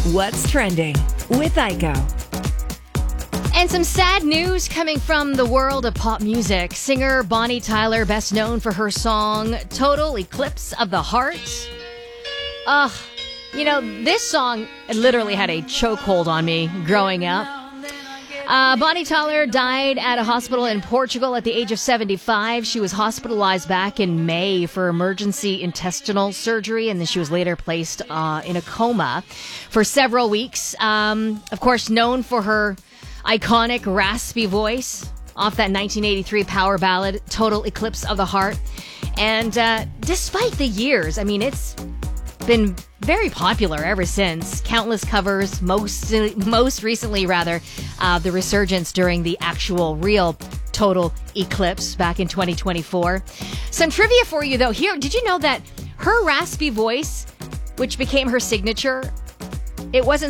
What's trending with Aiko. And some sad news coming from the world of pop music. Singer Bonnie Tyler, best known for her song Total Eclipse of the Heart. This song literally had a chokehold on me growing up. Bonnie Tyler died at a hospital in Portugal at the age of 75. She was hospitalized back in May for emergency intestinal surgery, and then she was later placed in a coma for several weeks. Of course, known for her iconic raspy voice off that 1983 power ballad, Total Eclipse of the Heart. And despite the years, it's been very popular ever since. Countless covers, most recently, the resurgence during the actual real total eclipse back in 2024. Some trivia for you, though. Here, did you know that her raspy voice, which became her signature, it wasn't